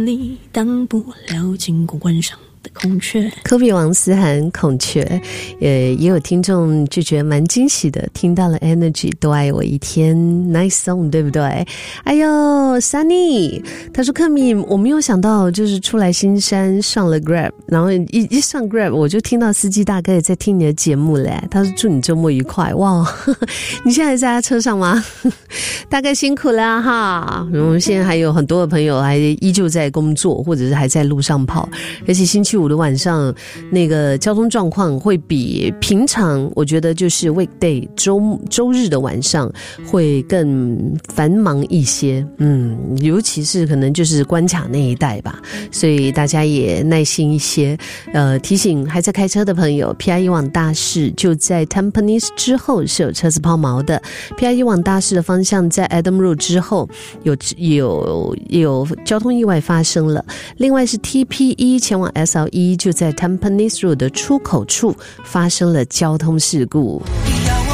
你当不了经过观赏的孔雀。 科比王思涵孔雀，也有听众就觉得蛮惊喜的，听到了 Energy 多爱我一天 Nice song 对不对？哎呦 Sunny 他说科米我没有想到就是出来新山上了 Grab， 然后一上 Grab 我就听到司机大哥也在听你的节目嘞，他说祝你周末愉快。哇，你现在在他车上吗？大概辛苦了哈。我们现在还有很多的朋友还依旧在工作，或者是还在路上跑，而且星期五的晚上那个交通状况会比平常我觉得就是 weekday 周日的晚上会更繁忙一些，尤其是可能就是关卡那一带吧，所以大家也耐心一些。提醒还在开车的朋友 PIE 往大市就在 Tampines 之后是有车子抛锚的， PIE 往大市的方向在 Adam Road 之后有交通意外发生了。另外是 TP1 前往 SL1 就在 Tampines Road 的出口处发生了交通事故。